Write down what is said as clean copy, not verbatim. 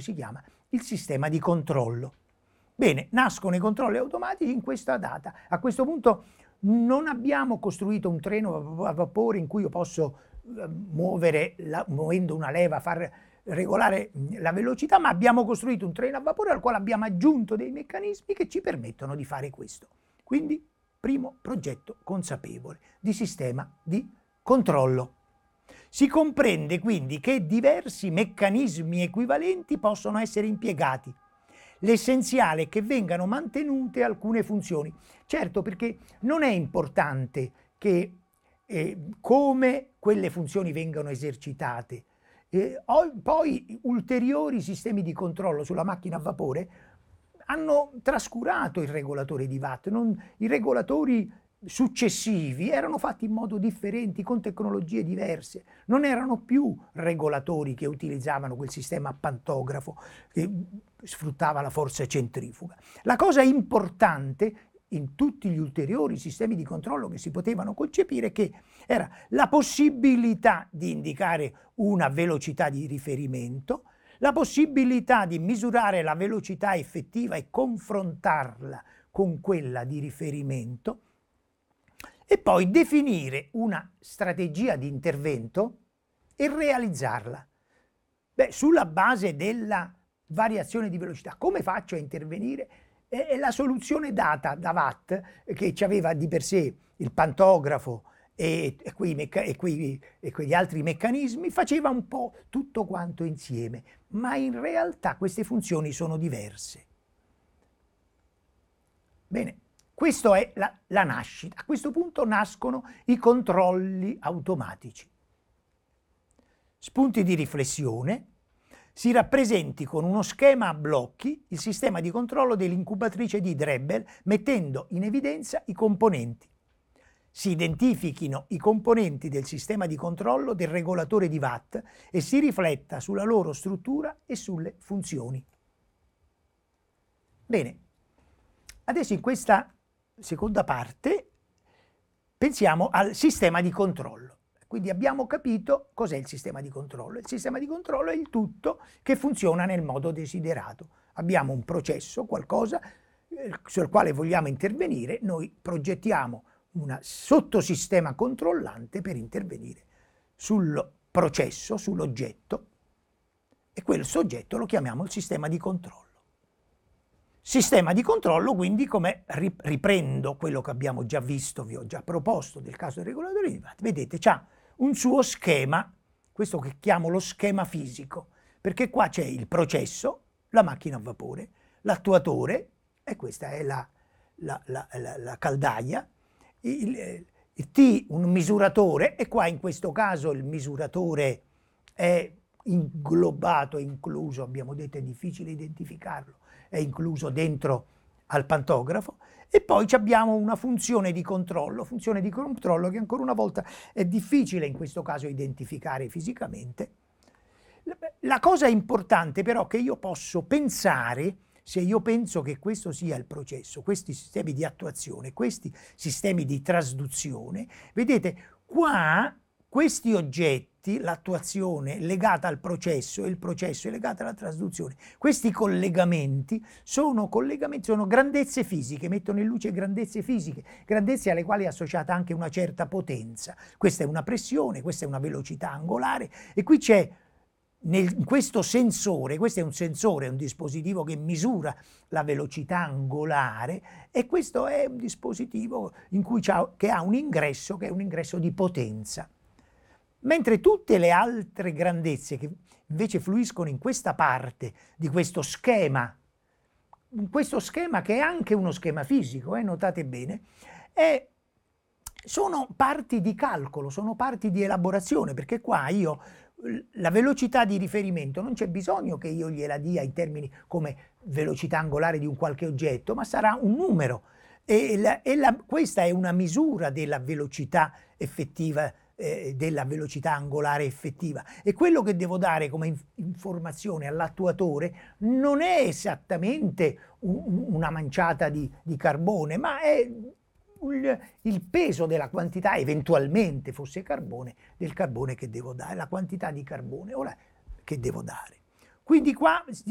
si chiama il sistema di controllo. Bene, nascono i controlli automatici in questa data. A questo punto non abbiamo costruito un treno a vapore in cui io posso muovere, muovendo una leva, far regolare la velocità, ma abbiamo costruito un treno a vapore al quale abbiamo aggiunto dei meccanismi che ci permettono di fare questo. Quindi, primo progetto consapevole di sistema di controllo. Si comprende quindi che diversi meccanismi equivalenti possono essere impiegati. L'essenziale è che vengano mantenute alcune funzioni. Certo, perché non è importante che come quelle funzioni vengano esercitate. Poi ulteriori sistemi di controllo sulla macchina a vapore hanno trascurato il regolatore di Watt. I regolatori successivi erano fatti in modo differente, con tecnologie diverse. Non erano più regolatori che utilizzavano quel sistema a pantografo che sfruttava la forza centrifuga. La cosa importante in tutti gli ulteriori sistemi di controllo che si potevano concepire che era la possibilità di indicare una velocità di riferimento, la possibilità di misurare la velocità effettiva e confrontarla con quella di riferimento e poi definire una strategia di intervento e realizzarla. Sulla base della variazione di velocità. Come faccio a intervenire? E la soluzione data da Watt, che aveva di per sé il pantografo e quegli altri meccanismi, faceva un po' tutto quanto insieme, ma in realtà queste funzioni sono diverse. Bene, questa è la nascita. A questo punto nascono i controlli automatici. Spunti di riflessione. Si rappresenti con uno schema a blocchi il sistema di controllo dell'incubatrice di Drebbel, mettendo in evidenza i componenti. Si identifichino i componenti del sistema di controllo del regolatore di Watt e si rifletta sulla loro struttura e sulle funzioni. Bene, adesso in questa seconda parte pensiamo al sistema di controllo. Quindi abbiamo capito cos'è il sistema di controllo. Il sistema di controllo è il tutto che funziona nel modo desiderato. Abbiamo un processo, qualcosa sul quale vogliamo intervenire, noi progettiamo un sottosistema controllante per intervenire sul processo, sull'oggetto, e quel soggetto lo chiamiamo il sistema di controllo. Sistema di controllo, quindi, come riprendo quello che abbiamo già visto, vi ho già proposto del caso del regolatore di Watt, vedete, c'ha un suo schema, questo che chiamo lo schema fisico, perché qua c'è il processo, la macchina a vapore, l'attuatore, e questa è la caldaia, il T, un misuratore, e qua in questo caso il misuratore è inglobato, è incluso, abbiamo detto è difficile identificarlo, è incluso dentro al pantografo, e poi abbiamo una funzione di controllo che ancora una volta è difficile in questo caso identificare fisicamente. La cosa importante però che io posso pensare, se io penso che questo sia il processo, questi sistemi di attuazione, questi sistemi di trasduzione, vedete qua questi oggetti, l'attuazione legata al processo e il processo è legato alla trasduzione, questi collegamenti sono grandezze fisiche, mettono in luce grandezze fisiche, grandezze alle quali è associata anche una certa potenza. Questa è una pressione, questa è una velocità angolare, e qui c'è in questo sensore, questo è un sensore, un dispositivo che misura la velocità angolare, e questo è un dispositivo che ha un ingresso che è un ingresso di potenza. Mentre tutte le altre grandezze che invece fluiscono in questa parte di questo schema che è anche uno schema fisico, notate bene, sono parti di calcolo, sono parti di elaborazione, perché qua la velocità di riferimento non c'è bisogno che io gliela dia in termini come velocità angolare di un qualche oggetto, ma sarà un numero, questa è una misura della velocità effettiva, della velocità angolare effettiva, e quello che devo dare come informazione all'attuatore non è esattamente una manciata di carbone, ma è il peso della quantità, eventualmente fosse carbone, del carbone che devo dare, la quantità di carbone ora che devo dare. Quindi qua